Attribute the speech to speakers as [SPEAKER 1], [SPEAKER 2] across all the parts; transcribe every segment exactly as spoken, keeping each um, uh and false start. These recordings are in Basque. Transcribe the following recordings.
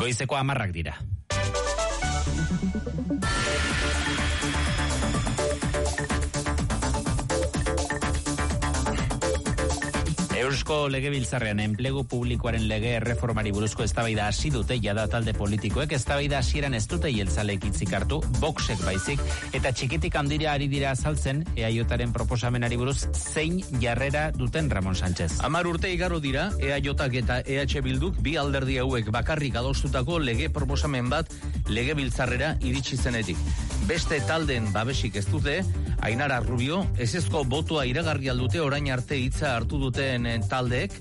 [SPEAKER 1] Goizeko hamarrak dira. Eusko Legebiltzarrean enplegu publikoaren lege erreformari buruzko eztabaida hasi dute jada talde politikoek. Eztabaida hasieran ez dute jeltzaleek hitzik hartu, Voxek baizik, eta txikitik handira ari dira azaltzen E A Jaren proposamenari buruz zein jarrera duten Ramon Sánchez.
[SPEAKER 2] Hamar urte igaro dira E A Jak eta E H Bilduk bi alderdi hauek bakarrik adostutako lege proposamen bat Legebiltzarrera iritsi zenetik. Beste taldeen babesik ez dute, Ainara Rubio, ezezko botoa iragarri aldute orain arte hitza hartu duten taldeek.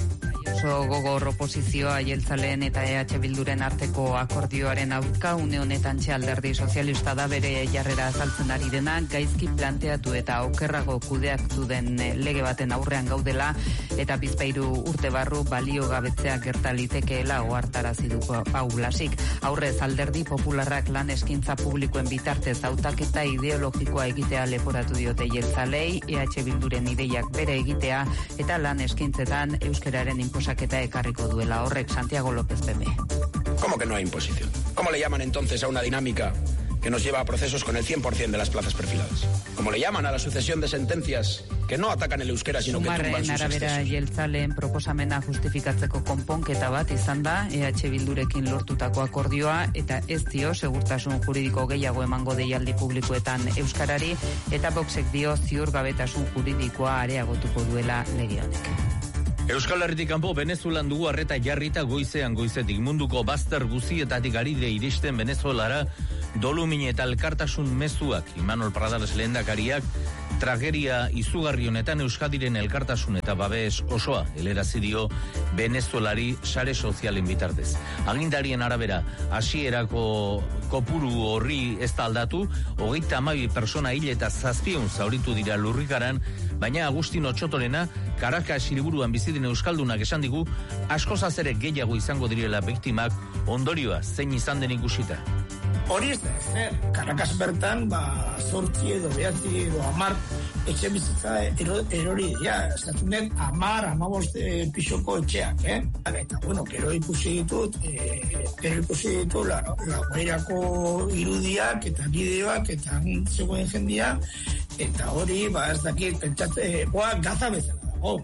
[SPEAKER 3] Oso gogor oposizioa jeltzaleen eta E H Bilduren arteko akordioaren aurka, une honetan alderdi sozialista da bere jarrera azaltzen ari dena, gaizki planteatu eta okerrago kudeaktu den lege baten aurrean gaudela, eta bizpahiru urte barru balio gabetzea gerta litekeela ohartarazi du Paulasik. Aurrez alderdi popularrak lan eskaintza publikoen bitartez hautaketa ideologikoa egitea leporatu diote jeltzalei, E H Bilduren ideiak bere egitea eta lan eskaintzetan euskararen imposaketa ekarriko duela horrek. Santiago López Peme.
[SPEAKER 4] ¿Cómo que no hay imposición? ¿Cómo le llaman entonces a una dinámica que nos lleva a procesos con el cien por ciento de las plazas perfiladas? ¿Cómo le llaman a la sucesión de sentencias que no atacan el euskera, sino que tumban sus
[SPEAKER 3] arabera
[SPEAKER 4] excesos?
[SPEAKER 3] Jeltzaleen proposamena justifikatzeko konponketa bat izan da E H Bildurekin lortutako akordioa, eta ez dio segurtasun juridiko gehiago emango deialdi publikoetan euskarari, eta Voxek dio ziurgabetasun juridikoa areagotuko duela lege honek.
[SPEAKER 2] Euskal Herritik kanpo Venezuelan dugu arreta jarrita goizean goizetik. Munduko bazter guzietatik ari dire iristen Venezuelara dolumin eta elkartasun mezuak. Imanol Pradares lehendakariak tragedia izugarri honetan Euskadiren elkartasun eta babes osoa helarazi dio Venezuelari sare sozialen bitartez. Agindarien arabera, hasierako kopuru horri ez da aldatu, hogeita hamabi persona hil eta zazpiehun zauritu dira lurrikaran, baina Agustin Otsotorena, Caracas hiriburuan bizi den euskaldunak esan digu, askoz ere gehiago izango direla biktimak, ondorioa zein izan den ikusita.
[SPEAKER 5] Hori ez da ezer, Caracas bertan, ba, zortzi edo, behatzi edo, amar, etxe bizitza erori, ja, estatunek amar, amabost e, pixoko etxeak, eh? Eta, bueno, gero ikusi ditut, e, gero ikusi ditut, la, la guairako irudiak, eta bideoak, eta zegoen jendia, eta hori, ba, ez dakit, pentsatze, oa, gaza bezala dago.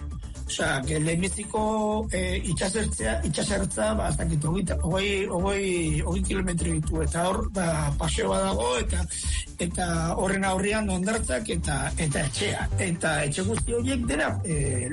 [SPEAKER 5] Osea, que lehenbiziko eh, itxasertzea, itxasertza, ba, ez dakit, hogei, hogei, hogei kilometro ditu, eta hor, ba, paseo badago, eta eta horren aurrean hondartzak eta eta etxea. Eta etxe guzti horiek dena, e,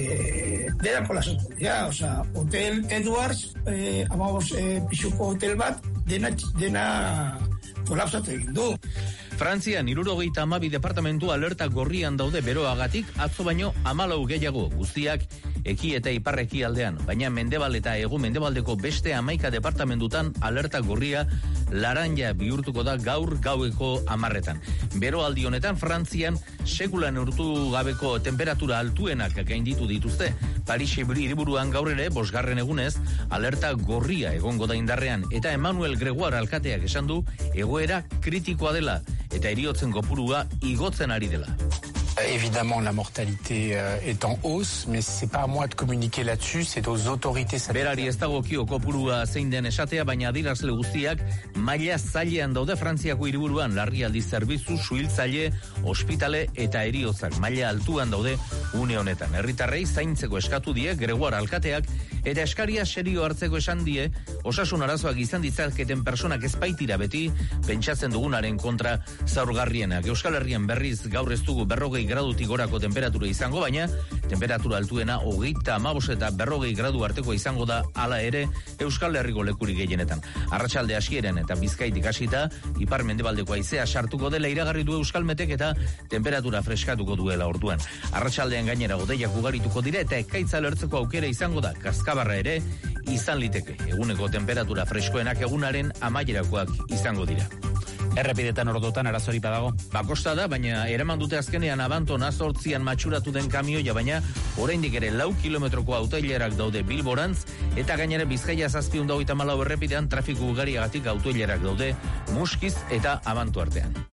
[SPEAKER 5] e, dena kolasatu dira. Osea, Hotel Edwards, eh, amabos eh, pixuko hotel bat, dena, dena kolapsatu egin du.
[SPEAKER 2] Frantzian hirurogeita hamabi departamentu alerta gorrian daude beroagatik, atzo baino hamalau gehiago, guztiak eki eta iparreki aldean, baina mendebal eta hego mendebaldeko beste hamaika departamentutan alerta gorria laranja bihurtuko da gaur gaueko hamarretan. Beroaldi honetan Frantzian sekula neurtu gabeko temperatura altuenak gainditu dituzte. Paris hiriburuan gaur ere bosgarren egunez alerta gorria egongo da indarrean, eta Emmanuel Gregoire alkateak esan du egoera kritikoa dela eta heriotzen kopurua igotzen ari dela.
[SPEAKER 6] Évidemment, la mortalité euh, est en hausse, mais c'est pas à moi de communiquer là-dessus, c'est aux autorités sanitaires.
[SPEAKER 2] Berari ez dagokio kopurua zein den esatea, baina adirazle guztiak maila zailean daude Frantziako hiriburuan, larrialdi zerbitzu, suhiltzaile, ospitale eta heriotzak maila altuan daude une honetan. Herritarrei zaintzeko eskatu die Gregoire alkateak, eta eskaria serio hartzeko esan die, osasun arazoak izan ditzaketen personak ezpaitira beti pentsatzen dugunaren kontra zaurgarrienak. Euskal Herrian berriz gaur ez dugu berrogei gradutik gorako temperatura izango, baina temperatura altuena hogeita hamabost eta berrogei gradu arteko izango da hala ere Euskal Herriko lekurik gehienetan. Arratsalde hasieran eta Bizkaitik hasita ipar mendebaldeko haizea sartuko dela iragarri du Euskalmetek eta temperatura freskatuko duela orduan. Arratsaldean gainera hodeiak ugarituko dira eta ekaitza lertzeko aukera izango da, kaskabarra ere izan liteke. Eguneko temperatura freskoenak egunaren amaierakoak izango dira.
[SPEAKER 1] Errepidetan ordutan arazorik badago?
[SPEAKER 2] Bakosta da, baina eraman dute azkenean Abanton azortzian matxuratu den kamioia, baina oraindik ere lau kilometroko autoilerak daude Bilborantz, eta gainera Bizkaia zazpiehun eta hogeita hamalau errepidean trafiko ugariagatik autoilerak daude Muskiz eta Abanto artean.